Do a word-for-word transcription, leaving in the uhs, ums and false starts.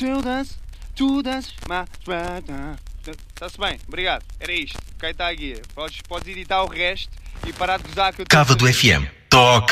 Se eu danço, tu danças, mas... Está-se bem, obrigado. Era isto. Quem está aqui? Podes, podes editar o resto e parar de gozar que eu... Cava do F M. Toque.